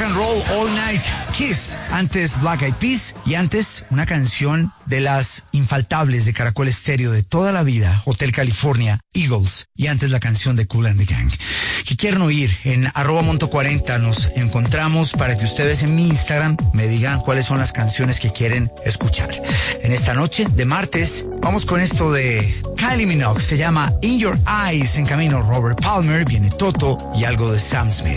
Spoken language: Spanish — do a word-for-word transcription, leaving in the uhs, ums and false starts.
and Roll All Night, Kiss, antes Black Eyed Peas y antes una canción de las infaltables de Caracol Estéreo de toda la vida, Hotel California, Eagles, y antes la canción de Kool and the Gang. ¿Qué quieren oír? En arroba Monto cuarenta nos encontramos para que ustedes en mi Instagram me digan cuáles son las canciones que quieren escuchar. En esta noche de martes vamos con esto de Kylie Minogue, se llama In Your Eyes. En camino Robert Palmer, viene Toto y algo de Sam Smith.